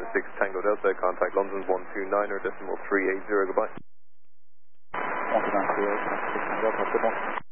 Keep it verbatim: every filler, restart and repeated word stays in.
six Tango Delta, contact London's one two nine or decimal three eight zero, goodbye. one two nine, six Tango Delta, good morning.